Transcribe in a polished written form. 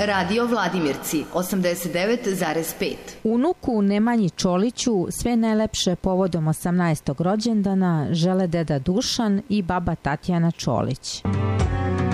Radio Vladimirci 89,5. Unuku Nemanji Čoliću sve najlepše povodom 18. rođendana žele deda Dušan i baba Tatjana Čolić.